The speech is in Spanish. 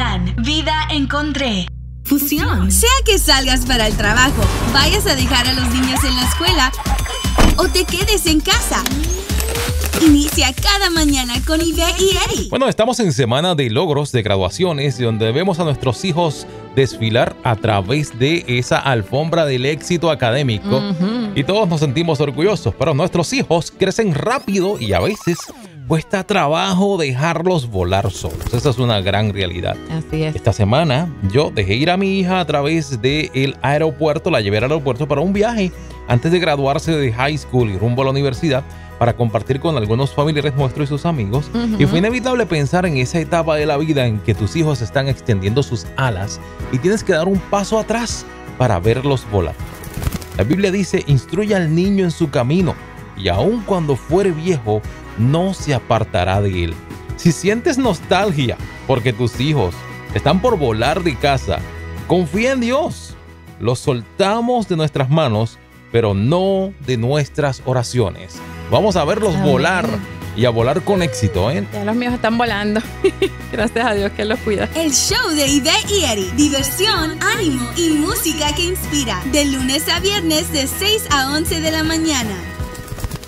Plan Vida Encontré. Fusión. Sea que salgas para el trabajo, vayas a dejar a los niños en la escuela o te quedes en casa. Inicia cada mañana con Ivette y Eddie. Bueno, estamos en semana de logros, de graduaciones, donde vemos a nuestros hijos desfilar a través de esa alfombra del éxito académico. Y todos nos sentimos orgullosos, pero nuestros hijos crecen rápido y a veces cuesta trabajo dejarlos volar solos. Esa es una gran realidad. Así es. Esta semana yo dejé ir a mi hija a través del aeropuerto, la llevé al aeropuerto para un viaje antes de graduarse de high school y rumbo a la universidad, para compartir con algunos familiares nuestros y sus amigos. Y fue inevitable pensar en esa etapa de la vida en que tus hijos están extendiendo sus alas y tienes que dar un paso atrás para verlos volar. La Biblia dice: instruye al niño en su camino y aun cuando fuere viejo no se apartará de él. Si sientes nostalgia porque tus hijos están por volar de casa, confía en Dios. Los soltamos de nuestras manos, pero no de nuestras oraciones. Vamos a verlos volar y a volar con éxito, ¿eh? Ya los míos están volando. Gracias a Dios que los cuida. El show de Ivette y Eddie. Diversión, ánimo y música que inspira. De lunes a viernes de 6 a 11 de la mañana.